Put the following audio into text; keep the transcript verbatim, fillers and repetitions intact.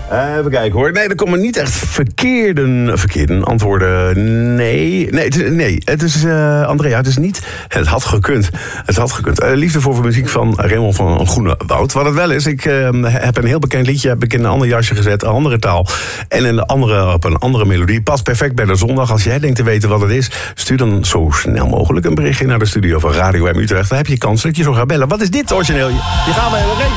Uh, even kijken hoor. Nee, er komen niet echt verkeerde, verkeerde antwoorden. Nee, nee, het is, nee, het is uh, Andrea, het is niet. Het had gekund. Het had gekund. Uh, liefde voor muziek van Raymond van Groenewoud. Wat het wel is, ik uh, heb een heel bekend liedje, heb ik in een ander jasje gezet, een andere taal en een andere, op een andere melodie. Past perfect bij de zondag. Als jij denkt te weten wat het is, stuur dan zo snel mogelijk een berichtje naar de studio van Radio M Utrecht. Dan heb je kans dat je zo gaat bellen. Wat is dit origineel? Die gaan we even rekenen.